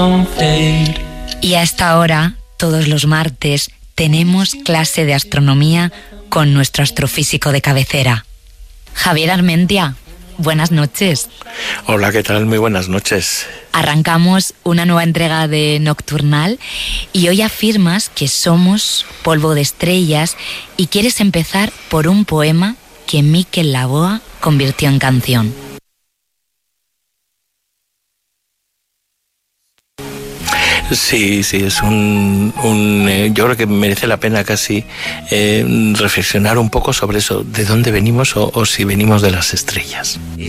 Y a esta hora, todos los martes, tenemos clase de astronomía con nuestro astrofísico de cabecera, Javier Armentia. Buenas noches. Hola, ¿qué tal? Muy buenas noches. Arrancamos una nueva entrega de Nocturnal y hoy afirmas que somos polvo de estrellas y quieres empezar por un poema que Miquel Laboa convirtió en canción. Sí, es yo creo que merece la pena casi reflexionar un poco sobre eso, de dónde venimos o si venimos de las estrellas.